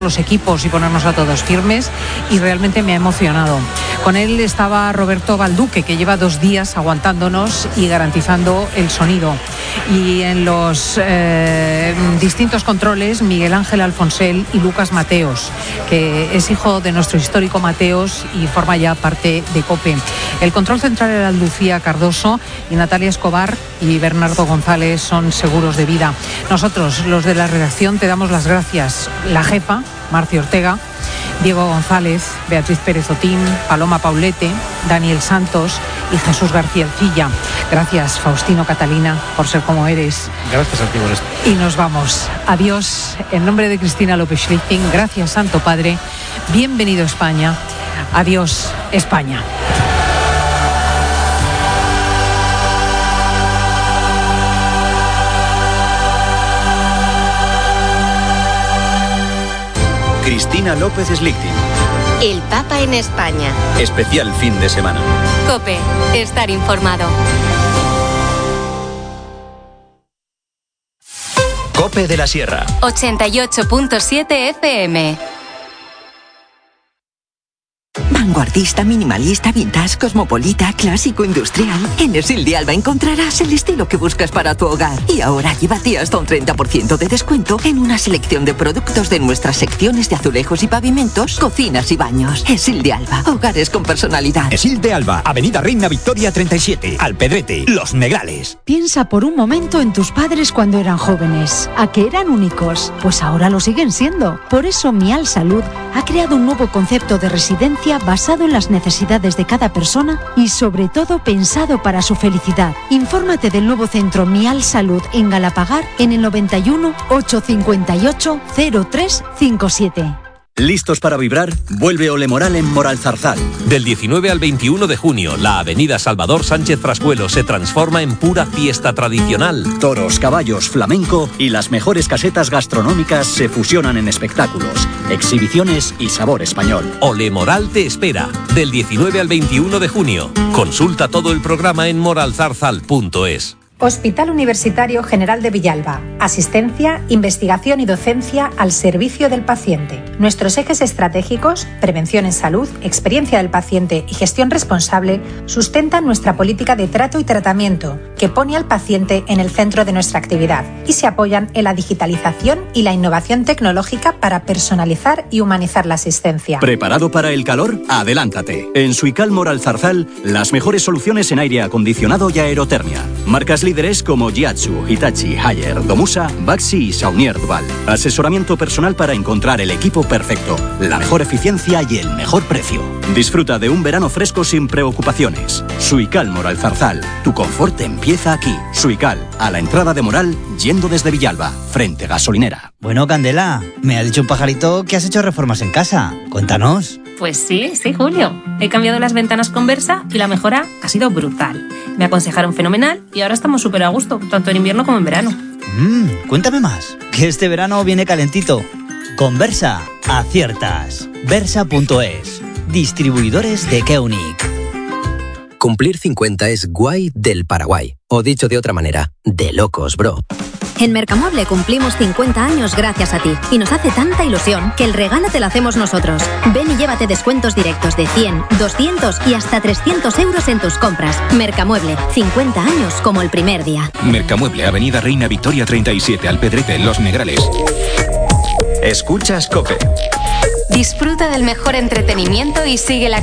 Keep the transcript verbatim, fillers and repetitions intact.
los equipos y ponernos a todos firmes, y realmente me ha emocionado. Con él estaba Roberto Balduque, que lleva dos días aguantándonos y garantizando el sonido. Y en los eh, distintos controles, Miguel Ángel Alfonsel y Lucas Mateos, que es hijo de nuestro histórico Mateos y forma ya parte de COPE. El control central era Lucía Cardoso, y Natalia Escobar y Bernardo González son seguros de vida. Nosotros, los de la redacción, te damos las gracias. La jefa, Marci Ortega, Diego González, Beatriz Pérez Otín, Paloma Paulete, Daniel Santos y Jesús García Elcilla. Gracias, Faustino Catalina, por ser como eres. Gracias a ti, Modesto. Y nos vamos. Adiós. En nombre de Cristina López Schlichting, gracias, Santo Padre. Bienvenido, España. Adiós, España. Cristina López Schlichting. El Papa en España. Especial fin de semana. COPE. Estar informado. COPE de la Sierra. ochenta y ocho punto siete F M. Vanguardista, minimalista, vintage, cosmopolita, clásico, industrial. En Esil de Alba encontrarás el estilo que buscas para tu hogar. Y ahora llévate hasta un treinta por ciento de descuento en una selección de productos de nuestras secciones de azulejos y pavimentos, cocinas y baños. Esil de Alba, hogares con personalidad. Esil de Alba, Avenida Reina Victoria treinta y siete, Alpedrete, Los Negrales. Piensa por un momento en tus padres cuando eran jóvenes. ¿A que eran únicos? Pues ahora lo siguen siendo. Por eso Mial Salud ha creado un nuevo concepto de residencia basado en las necesidades de cada persona y sobre todo pensado para su felicidad. Infórmate del nuevo centro Mial Salud en Galapagar en el noventa y uno, ochocientos cincuenta y ocho, cero tres cincuenta y siete. ¿Listos para vibrar? Vuelve Ole Moral en Moralzarzal. Del diecinueve al veintiuno de junio, la avenida Salvador Sánchez Frascuelo se transforma en pura fiesta tradicional. Toros, caballos, flamenco y las mejores casetas gastronómicas se fusionan en espectáculos, exhibiciones y sabor español. Ole Moral te espera, del diecinueve al veintiuno de junio. Consulta todo el programa en moralzarzal punto es. Hospital Universitario General de Villalba. Asistencia, investigación y docencia al servicio del paciente. Nuestros ejes estratégicos, prevención en salud, experiencia del paciente y gestión responsable, sustentan nuestra política de trato y tratamiento, que pone al paciente en el centro de nuestra actividad, y se apoyan en la digitalización y la innovación tecnológica para personalizar y humanizar la asistencia. ¿Preparado para el calor? Adelántate. En Suical Moralzarzal, las mejores soluciones en aire acondicionado y aerotermia. Marcas líderes como Jiatsu, Hitachi, Haier, Domusa, Baxi y Saunier Duval. Asesoramiento personal para encontrar el equipo perfecto, la mejor eficiencia y el mejor precio. Disfruta de un verano fresco sin preocupaciones. Suical Moralzarzal. Tu confort empieza aquí. Suical, a la entrada de Moral, yendo desde Villalba, frente gasolinera. Bueno, Candela, me ha dicho un pajarito que has hecho reformas en casa. Cuéntanos. Pues sí, sí, Julio. He cambiado las ventanas con Versa y la mejora ha sido brutal. Me aconsejaron fenomenal y ahora estamos súper a gusto, tanto en invierno como en verano. Mmm, cuéntame más, que este verano viene calentito. Con Versa, aciertas. Versa punto es. Distribuidores de Keunig. Cumplir cincuenta es guay del Paraguay. O dicho de otra manera, de locos, bro. En Mercamueble cumplimos cincuenta años gracias a ti y nos hace tanta ilusión que el regalo te lo hacemos nosotros. Ven y llévate descuentos directos de cien, doscientos y hasta trescientos euros en tus compras. Mercamueble, cincuenta años como el primer día. Mercamueble, Avenida Reina Victoria treinta y siete, Alpedrete, Los Negrales. Escuchas COPE. Disfruta del mejor entretenimiento y sigue la